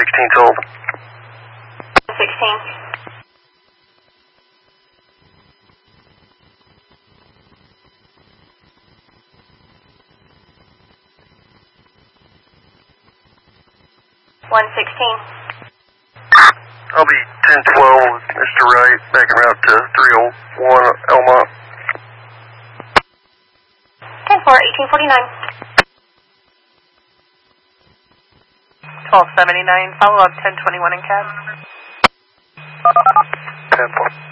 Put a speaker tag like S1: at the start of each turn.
S1: 116 told.
S2: 16.
S1: I'll be 1012 with Mr. Wright, back en route to 301 Elmont.
S2: 10-4, 1849.
S3: 1279, follow up 1021 in cab.
S1: 10-4.